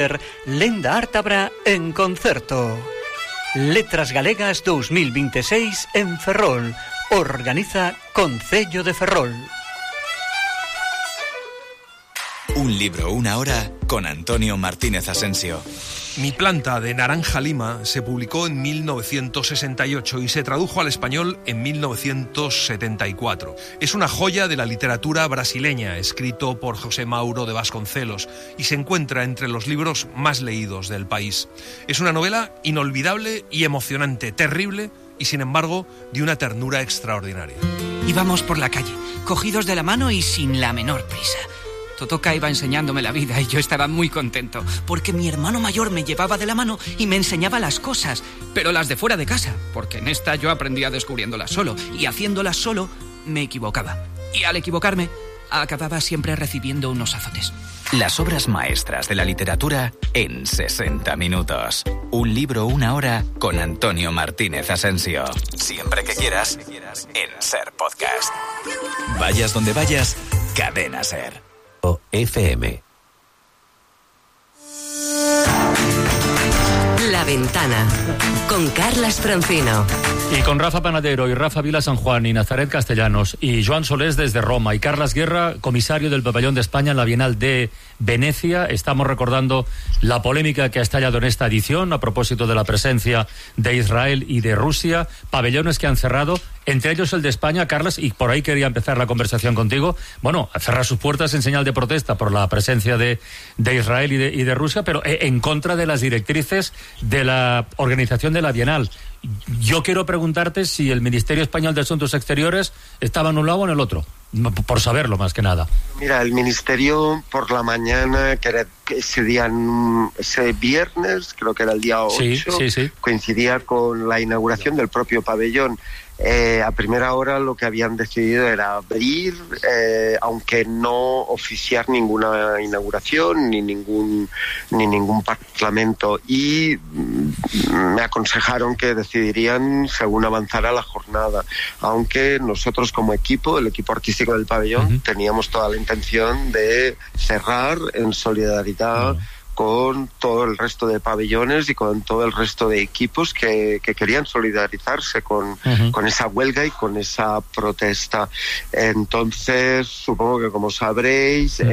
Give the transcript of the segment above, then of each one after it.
Lenda Ártabra en concerto. Letras Galegas 2026 en Ferrol. Organiza Concello de Ferrol. Un libro, una hora, con Antonio Martínez Asensio. Mi planta de naranja lima se publicó en 1968 y se tradujo al español en 1974. Es una joya de la literatura brasileña, escrito por José Mauro de Vasconcelos, y se encuentra entre los libros más leídos del país. Es una novela inolvidable y emocionante, terrible y sin embargo de una ternura extraordinaria. Íbamos por la calle, cogidos de la mano y sin la menor prisa. Totoka iba enseñándome la vida y yo estaba muy contento, porque mi hermano mayor me llevaba de la mano y me enseñaba las cosas, pero las de fuera de casa, porque en esta yo aprendía descubriéndolas solo, y haciéndolas solo me equivocaba. Y al equivocarme, acababa siempre recibiendo unos azotes. Las obras maestras de la literatura en 60 minutos. Un libro, una hora, con Antonio Martínez Asensio. Siempre que quieras, en SER Podcast. Vayas donde vayas, Cadena SER. FM. La Ventana, con Carlas Francino. Y con Rafa Panadero y Rafa Vila San Juan y Nazaret Castellanos y Joan Solés desde Roma y Carlas Guerra, comisario del Pabellón de España en la Bienal de Venecia. Estamos recordando la polémica que ha estallado en esta edición a propósito de la presencia de Israel y de Rusia, pabellones que han cerrado, entre ellos el de España, Carlas, y por ahí quería empezar la conversación contigo. Bueno, cerrar sus puertas en señal de protesta por la presencia de Israel y de Rusia, pero en contra de las directrices de la organización de la Bienal. Yo quiero preguntarte si el Ministerio Español de Asuntos Exteriores estaba en un lado o en el otro, por saberlo más que nada. Mira, el Ministerio por la mañana, que era ese viernes, creo que era el día 8, sí. Coincidía con la inauguración del propio pabellón. A primera hora lo que habían decidido era abrir, aunque no oficiar ninguna inauguración ni ningún parlamento, y me aconsejaron que decidirían según avanzara la jornada, aunque nosotros como equipo, el equipo artístico del pabellón, teníamos toda la intención de cerrar en solidaridad con todo el resto de pabellones y con todo el resto de equipos que querían solidarizarse con esa huelga y con esa protesta. Entonces, supongo que como sabréis,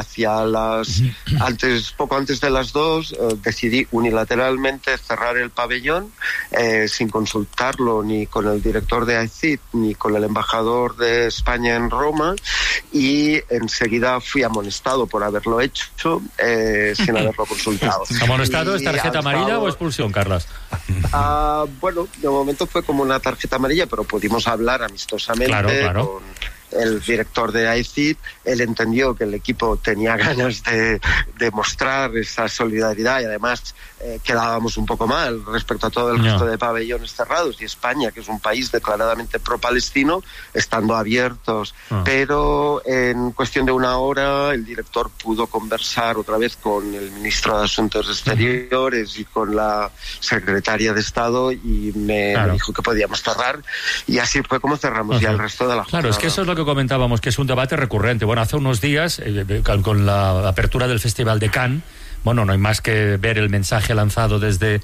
poco antes de las 2, decidí unilateralmente cerrar el pabellón sin consultarlo ni con el director de AECID ni con el embajador de España en Roma, y enseguida fui amonestado por haberlo hecho sin haberlo consultado. ¿Amonestado es tarjeta amarilla o expulsión, Carlas? Bueno, de momento fue como una tarjeta amarilla, pero pudimos hablar amistosamente con el director de AECID. Él entendió que el equipo tenía ganas de mostrar esa solidaridad, y además quedábamos un poco mal respecto a todo el resto de pabellones cerrados, y España, que es un país declaradamente pro-palestino, estando abiertos. Pero en cuestión de una hora el director pudo conversar otra vez con el ministro de Asuntos Exteriores y con la secretaria de Estado, y me dijo que podíamos cerrar, y así fue como cerramos ya el resto de la jornada. Claro, es que eso es lo que comentábamos, que es un debate recurrente. Bueno, hace unos días, con la apertura del Festival de Cannes, bueno, no hay más que ver el mensaje lanzado desde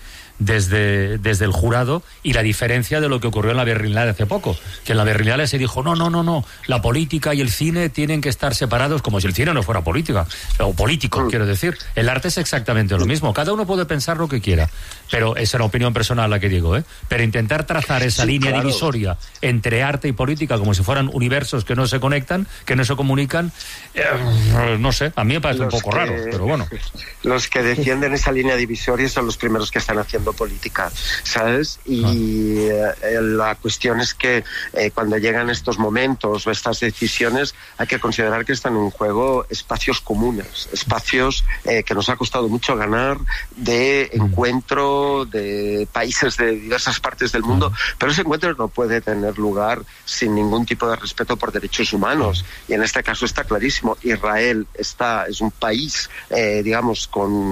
el jurado y la diferencia de lo que ocurrió en la Berlinale hace poco, que en la Berlinale se dijo no, la política y el cine tienen que estar separados, como si el cine no fuera política, o político, quiero decir. El arte es exactamente lo mismo, cada uno puede pensar lo que quiera, pero es una opinión personal la que digo, pero intentar trazar esa línea divisoria entre arte y política como si fueran universos que no se conectan, que no se comunican, no sé, a mí me parece un poco raro, pero bueno. Los que defienden esa línea divisoria son los primeros que están haciendo política, ¿sabes? Y la cuestión es que cuando llegan estos momentos o estas decisiones, hay que considerar que están en juego espacios comunes, espacios que nos ha costado mucho ganar, de encuentro de países de diversas partes del mundo, pero ese encuentro no puede tener lugar sin ningún tipo de respeto por derechos humanos, y en este caso está clarísimo. Israel es un país, digamos,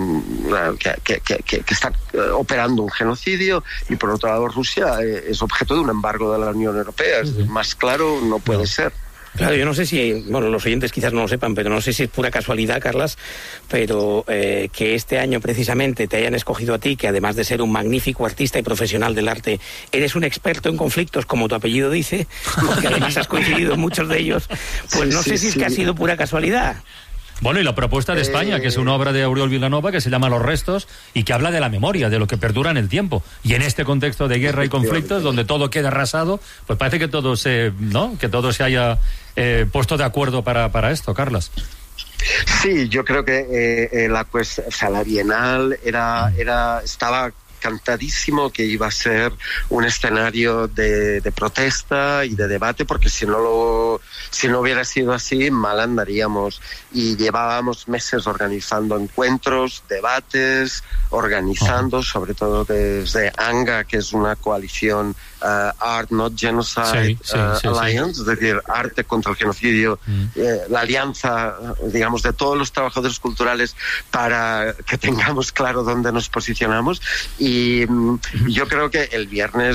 que está operando un genocidio, y por otro lado Rusia es objeto de un embargo de la Unión Europea. Más claro no puede ser. Claro, yo no sé si, bueno, los oyentes quizás no lo sepan, pero no sé si es pura casualidad, Carlas, pero que este año precisamente te hayan escogido a ti, que además de ser un magnífico artista y profesional del arte, eres un experto en conflictos, como tu apellido dice, porque además has coincidido en muchos de ellos, pues no sé si es que ha sido pura casualidad. Bueno, y la propuesta de España, que es una obra de Oriol Vilanova que se llama Los restos y que habla de la memoria, de lo que perdura en el tiempo. Y en este contexto de guerra y conflictos, donde todo queda arrasado, pues parece que todo se, ¿no? Que todo se haya puesto de acuerdo para esto, Carlas. Sí, yo creo que la Bienal estaba cantadísimo que iba a ser un escenario de protesta y de debate, porque si no hubiera sido así, mal andaríamos. Y llevábamos meses organizando encuentros, debates, organizando, sobre todo desde ANGA, que es una coalición Art Not Genocide Alliance, es decir, arte contra el genocidio, la alianza, digamos, de todos los trabajadores culturales para que tengamos claro dónde nos posicionamos. Y yo creo que el viernes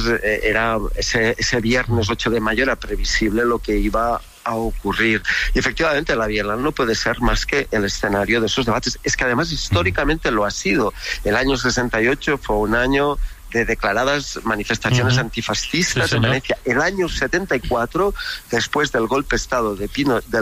ese viernes 8 de mayo era previsible lo que iba a ocurrir. Y efectivamente la Bienal no puede ser más que el escenario de esos debates. Es que además históricamente lo ha sido. El año 68 fue un año de declaradas manifestaciones antifascistas en Venecia. El año 74, después del golpe de Estado de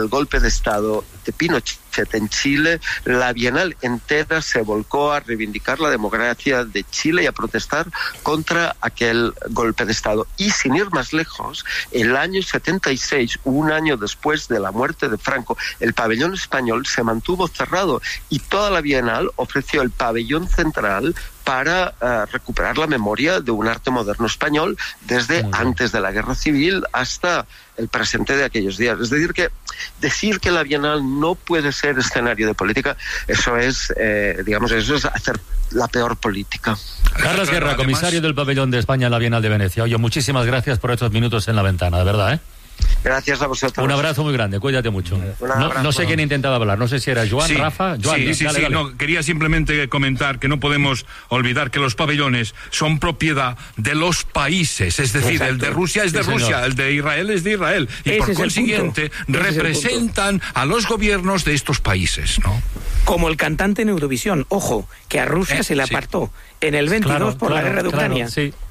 Pinochet en Chile, la Bienal entera se volcó a reivindicar la democracia de Chile y a protestar contra aquel golpe de Estado. Y sin ir más lejos, el año 76, un año después de la muerte de Franco, el pabellón español se mantuvo cerrado y toda la Bienal ofreció el pabellón central para recuperar la memoria de un arte moderno español desde antes de la Guerra Civil hasta el presente de aquellos días. Es decir que la Bienal no puede ser escenario de política, eso es hacer la peor política. Carlas Guerra, comisario del pabellón de España en la Bienal de Venecia. Oye, muchísimas gracias por estos minutos en la ventana, de verdad, Gracias a vosotros. Un abrazo muy grande, cuídate mucho. No sé quién intentaba hablar, no sé si era Joan, Rafa. Joan, dale. No, quería simplemente comentar que no podemos olvidar que los pabellones son propiedad de los países, es decir, el de Rusia es de Rusia, el de Israel es de Israel, y por consiguiente representan a los gobiernos de estos países, ¿no? Como el cantante en Eurovisión, ojo, que a Rusia se le apartó en el 22 por la guerra de Ucrania.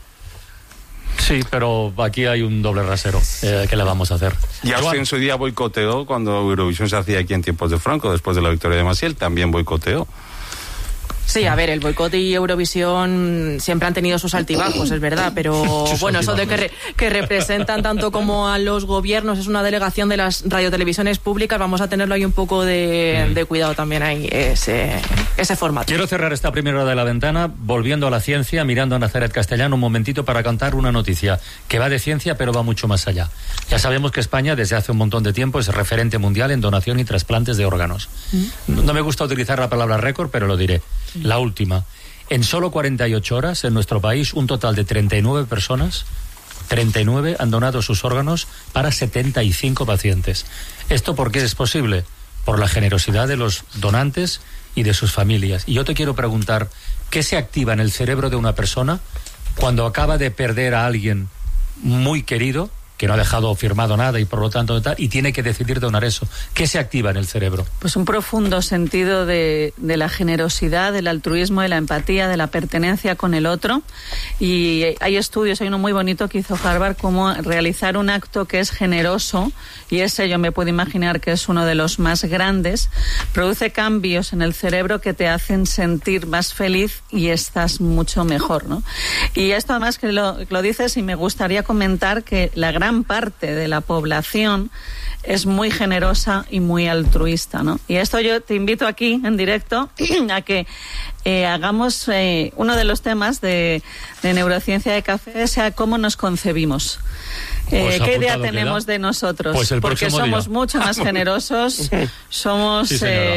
Sí, pero aquí hay un doble rasero. ¿Qué le vamos a hacer? Ya usted en su día boicoteó cuando Eurovisión se hacía aquí en tiempos de Franco, después de la victoria de Maciel, también boicoteó. Sí, a ver, el boicot y Eurovisión siempre han tenido sus altibajos, es verdad, pero bueno, eso de que representan tanto como a los gobiernos, es una delegación de las radiotelevisiones públicas, vamos a tenerlo ahí un poco de cuidado también ahí, ese formato. Quiero cerrar esta primera hora de la ventana volviendo a la ciencia, mirando a Nazaret Castellano un momentito para contar una noticia que va de ciencia pero va mucho más allá. Ya sabemos que España desde hace un montón de tiempo es referente mundial en donación y trasplantes de órganos. No me gusta utilizar la palabra récord, pero lo diré. La última. En solo 48 horas, en nuestro país, un total de 39 personas, 39 han donado sus órganos para 75 pacientes. ¿Esto por qué es posible? Por la generosidad de los donantes y de sus familias. Y yo te quiero preguntar, ¿qué se activa en el cerebro de una persona cuando acaba de perder a alguien muy querido, que no ha dejado firmado nada y por lo tanto y tiene que decidir donar eso? ¿Qué se activa en el cerebro? Pues un profundo sentido de la generosidad, del altruismo, de la empatía, de la pertenencia con el otro. Y hay estudios, hay uno muy bonito que hizo Harvard, como realizar un acto que es generoso, y ese yo me puedo imaginar que es uno de los más grandes, produce cambios en el cerebro que te hacen sentir más feliz y estás mucho mejor, ¿no? Y esto además que lo dices, y me gustaría comentar que la gran parte de la población es muy generosa y muy altruista, ¿no? Y esto yo te invito aquí en directo a que hagamos uno de los temas de neurociencia de café, sea cómo nos concebimos. ¿Qué idea tenemos de nosotros? Pues porque somos mucho más generosos, somos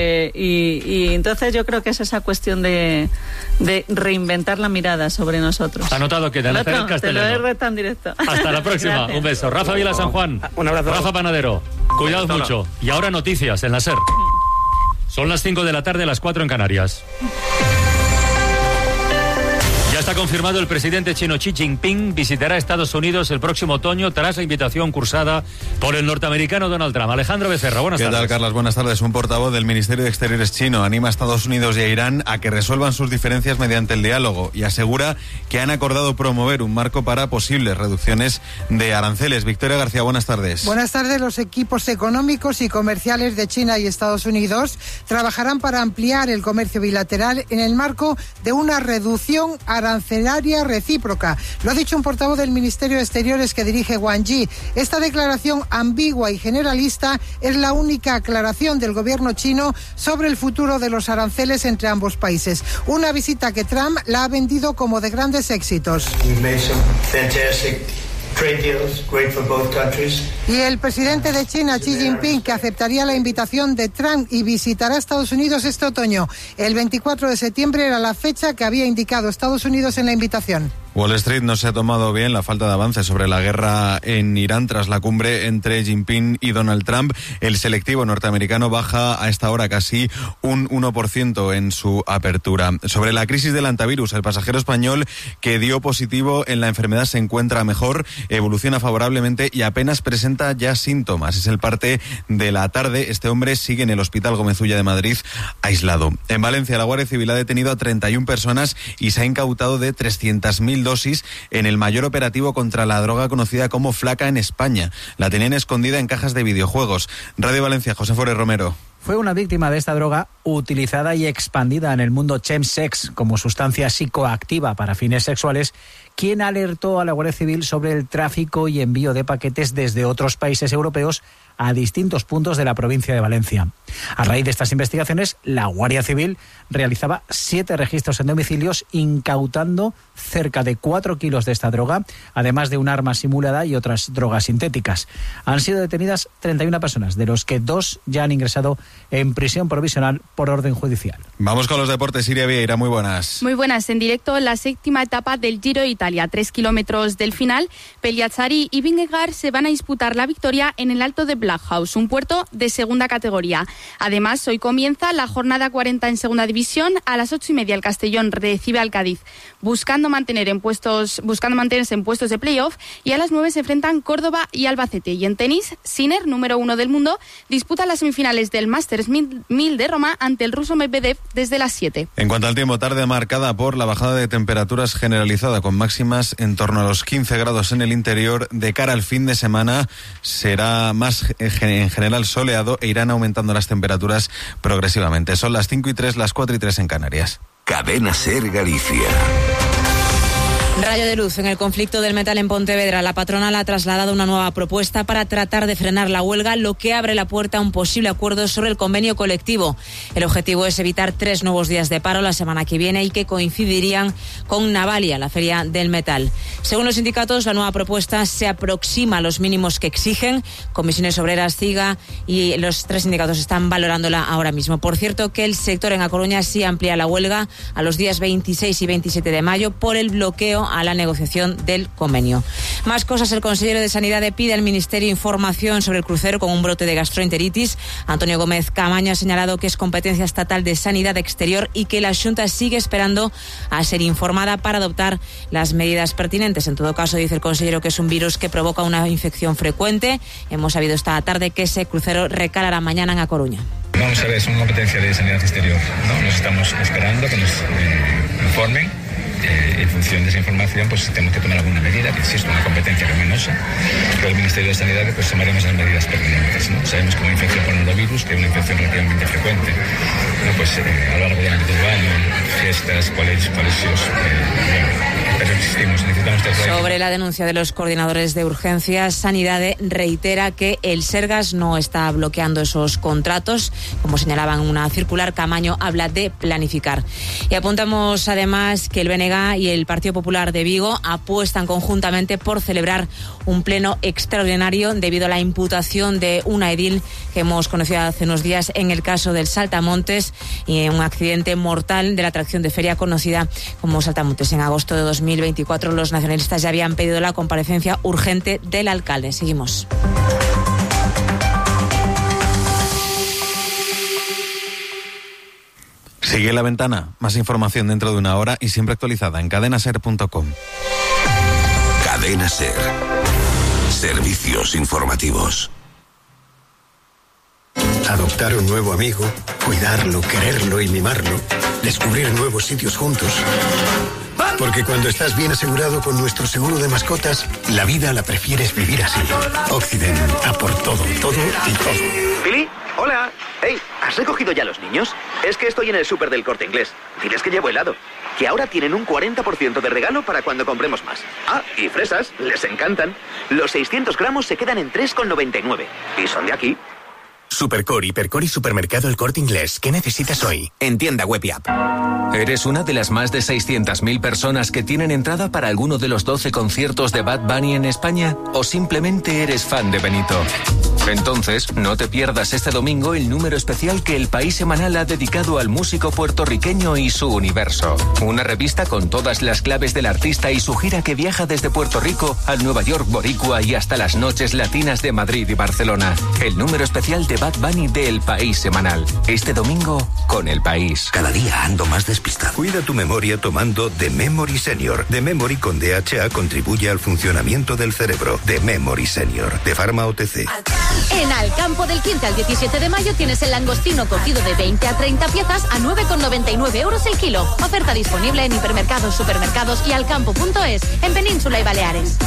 y entonces yo creo que es esa cuestión de reinventar la mirada sobre nosotros. Anotado queda. Te lo he retado en directo. Hasta la próxima. Un beso. Rafa Vila San Juan. Un abrazo. Rafa Panadero. Cuidaos mucho. Y ahora noticias en la SER. Son las 5 de la tarde, las 4 en Canarias. Ya está confirmado, el presidente chino Xi Jinping visitará Estados Unidos el próximo otoño tras la invitación cursada por el norteamericano Donald Trump. Alejandro Becerra, buenas tardes. ¿Qué tal, Carlas? Buenas tardes. Un portavoz del Ministerio de Exteriores chino anima a Estados Unidos y a Irán a que resuelvan sus diferencias mediante el diálogo y asegura que han acordado promover un marco para posibles reducciones de aranceles. Victoria García, buenas tardes. Buenas tardes. Los equipos económicos y comerciales de China y Estados Unidos trabajarán para ampliar el comercio bilateral en el marco de una reducción arancelaria recíproca. Lo ha dicho un portavoz del Ministerio de Exteriores que dirige Wang Yi. Esta declaración ambigua y generalista es la única aclaración del gobierno chino sobre el futuro de los aranceles entre ambos países. Una visita que Trump la ha vendido como de grandes éxitos. Y el presidente de China, Xi Jinping, que aceptaría la invitación de Trump y visitará Estados Unidos este otoño. El 24 de septiembre era la fecha que había indicado Estados Unidos en la invitación. Wall Street no se ha tomado bien la falta de avance sobre la guerra en Irán tras la cumbre entre Jinping y Donald Trump. El selectivo norteamericano baja a esta hora casi un 1% en su apertura. Sobre la crisis del antivirus, el pasajero español que dio positivo en la enfermedad se encuentra mejor, evoluciona favorablemente y apenas presenta ya síntomas. Es el parte de la tarde. Este hombre sigue en el Hospital Gómez Ulla de Madrid aislado. En Valencia, la Guardia Civil ha detenido a 31 personas y se ha incautado de 300.000 dosis en el mayor operativo contra la droga conocida como Flaca en España. La tenían escondida en cajas de videojuegos. Radio Valencia, José Forés Romero. Fue una víctima de esta droga utilizada y expandida en el mundo chemsex como sustancia psicoactiva para fines sexuales, quien alertó a la Guardia Civil sobre el tráfico y envío de paquetes desde otros países europeos a distintos puntos de la provincia de Valencia. A raíz de estas investigaciones, la Guardia Civil realizaba 7 registros en domicilios, incautando cerca de 4 kilos de esta droga, además de un arma simulada y otras drogas sintéticas. Han sido detenidas 31 personas, de los que 2 ya han ingresado en prisión provisional por orden judicial. Vamos con los deportes. Siria Vieira, muy buenas. Muy buenas. En directo, la 7ª etapa del Giro de Italia. 3 kilómetros del final, Pelliazzari y Vingegaard se van a disputar la victoria en el Alto de Blackhouse, un puerto de segunda categoría. Además, hoy comienza la jornada 40 en segunda división. A las 8:30 el Castellón recibe al Cádiz, buscando mantenerse en puestos de playoff, y a las 9 se enfrentan Córdoba y Albacete. Y en tenis, Sinner, número 1 del mundo, disputa las semifinales del Masters 1000 de Roma ante el ruso Medvedev desde las 7. En cuanto al tiempo, tarde marcada por la bajada de temperaturas generalizada, con máximas en torno a los 15 grados en el interior. De cara al fin de semana será más en general soleado e irán aumentando las temperaturas progresivamente. Son las 5:03, las 4:03 en Canarias. Cadena SER Galicia. Rayo de luz en el conflicto del metal en Pontevedra. La patronal ha trasladado una nueva propuesta para tratar de frenar la huelga, lo que abre la puerta a un posible acuerdo sobre el convenio colectivo. El objetivo es evitar 3 nuevos días de paro la semana que viene y que coincidirían con Navalia, la feria del metal. Según los sindicatos, la nueva propuesta se aproxima a los mínimos que exigen. Comisiones Obreras, CIGA y los 3 sindicatos están valorándola ahora mismo. Por cierto, que el sector en A Coruña sí amplía la huelga a los días 26 y 27 de mayo por el bloqueo a la negociación del convenio. Más cosas, el consejero de Sanidad pide al Ministerio información sobre el crucero con un brote de gastroenteritis. Antonio Gómez Camaño ha señalado que es competencia estatal de Sanidad Exterior y que la Xunta sigue esperando a ser informada para adoptar las medidas pertinentes. En todo caso, dice el consejero que es un virus que provoca una infección frecuente. Hemos sabido esta tarde que ese crucero recalará mañana en A Coruña. Vamos a ver, es una competencia de Sanidad Exterior, ¿no? Nos estamos esperando que nos informen. En función de esa información, pues tenemos que tomar alguna medida, que existe una competencia ruminosa, pero el Ministerio de Sanidad pues tomaremos las medidas pertinentes, ¿no? Sabemos que una infección por norovirus, que es una infección relativamente frecuente, ¿no? Pues a lo largo del ámbito urbano, fiestas, colegios, pero existimos, necesitamos tratar. Sobre la denuncia de los coordinadores de urgencias, Sanidad reitera que el Sergas no está bloqueando esos contratos. Como señalaban en una circular, Camaño habla de planificar. Y apuntamos además que el BNG y el Partido Popular de Vigo apuestan conjuntamente por celebrar un pleno extraordinario debido a la imputación de una edil que hemos conocido hace unos días en el caso del Saltamontes y un accidente mortal de la atracción de feria conocida como Saltamontes. En agosto de 2024 los nacionalistas ya habían pedido la comparecencia urgente del alcalde. Seguimos. Sigue La Ventana. Más información dentro de una hora y siempre actualizada en cadenaser.com. Cadena Ser. Servicios informativos. Adoptar un nuevo amigo, cuidarlo, quererlo y mimarlo. Descubrir nuevos sitios juntos. Porque cuando estás bien asegurado con nuestro seguro de mascotas, la vida la prefieres vivir así. Occident, a por todo, todo y todo. ¿Fili? Hola. Hey, ¿has recogido ya a los niños? Es que estoy en el súper del Corte Inglés. Diles que llevo helado. Que ahora tienen un 40% de regalo para cuando compremos más. Ah, y fresas, les encantan. Los 600 gramos se quedan en 3,99. Y son de aquí. Supercore, Hipercore y Supermercado El Corte Inglés. ¿Qué necesitas hoy? En tienda web y app. ¿Eres una de las más de 600.000 personas que tienen entrada para alguno de los 12 conciertos de Bad Bunny en España? ¿O simplemente eres fan de Benito? Entonces, no te pierdas este domingo el número especial que El País Semanal ha dedicado al músico puertorriqueño y su universo. Una revista con todas las claves del artista y su gira que viaja desde Puerto Rico al Nueva York boricua y hasta las noches latinas de Madrid y Barcelona. El número especial de Bad Bunny de El País Semanal. Este domingo con El País. Cada día ando más despistado. Cuida tu memoria tomando The Memory Senior. The Memory con DHA contribuye al funcionamiento del cerebro. The Memory Senior. De Pharma OTC. En Alcampo del 15 al 17 de mayo tienes el langostino cocido de 20 a 30 piezas a 9,99 euros el kilo. Oferta disponible en hipermercados, supermercados y alcampo.es en Península y Baleares.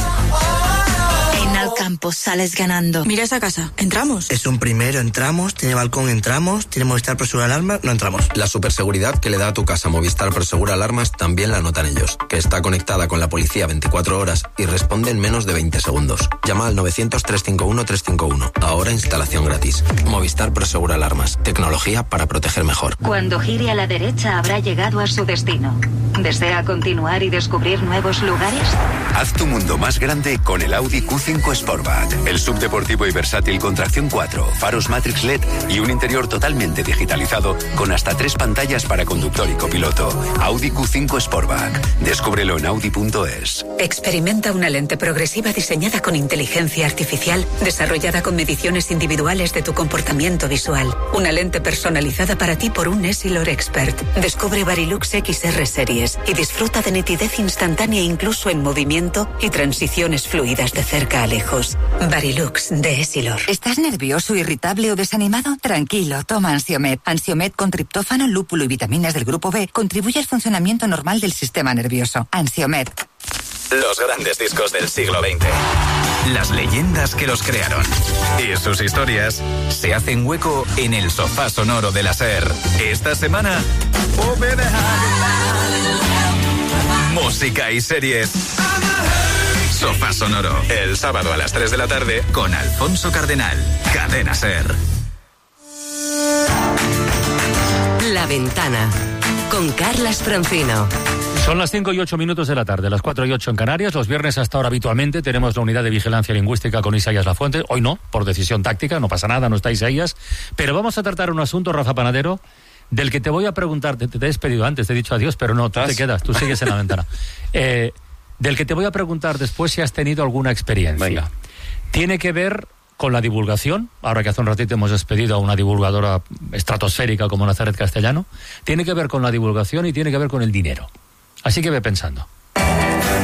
En Alcampo sales ganando. Mira esa casa. ¿Entramos? Es un primero, entramos. Tiene balcón, entramos. Tiene Movistar Prosegur Alarmas, no entramos. La superseguridad que le da a tu casa Movistar Prosegur Alarmas también la notan ellos. Que está conectada con la policía 24 horas y responde en menos de 20 segundos. Llama al 900-351-351. Ahora instalación gratis. Movistar Prosegur Alarmas. Tecnología para proteger mejor. Cuando gire a la derecha habrá llegado a su destino. ¿Desea continuar y descubrir nuevos lugares? Haz tu mundo más grande con el Audi Q5 Sportback. El subdeportivo y versátil con tracción 4, faros Matrix LED y un interior totalmente digitalizado con hasta 3 pantallas para conductor y copiloto. Audi Q5 Sportback. Descúbrelo en Audi.es. Experimenta una lente progresiva diseñada con inteligencia artificial, desarrollada con mediciones individuales de tu comportamiento visual. Una lente personalizada para ti por un Essilor Expert. Descubre Varilux XR Series y disfruta de nitidez instantánea incluso en movimiento y transiciones fluidas de cerca a lejos. Varilux de Essilor. ¿Estás nervioso, irritable o desanimado? Tranquilo, toma Ansiomed. Ansiomed con triptófano, lúpulo y vitaminas del grupo B contribuye al funcionamiento normal del sistema nervioso. Ansiomed. Los grandes discos del siglo XX. Las leyendas que los crearon. Y sus historias se hacen hueco en el sofá sonoro de la SER. Esta semana, música y series. Sofá sonoro. El sábado a las 3 de la tarde con Alfonso Cardenal. Cadena SER. La Ventana con Carlas Francino. Son las 5 y 8 minutos de la tarde, las 4 y 8 en Canarias. Los viernes hasta ahora habitualmente tenemos la unidad de vigilancia lingüística con Isaías Lafuente. Hoy no, por decisión táctica, no pasa nada, no está Isaías. Pero vamos a tratar un asunto, Rafa Panadero, del que te voy a preguntar. Te he despedido antes, te he dicho adiós, pero no, tú te quedas, tú sigues en la ventana. Del que te voy a preguntar después si has tenido alguna experiencia. Venga. Tiene que ver con la divulgación, ahora que hace un ratito hemos despedido a una divulgadora estratosférica como Nazaret Castellano. Tiene que ver con la divulgación y tiene que ver con el dinero. Así que ve pensando.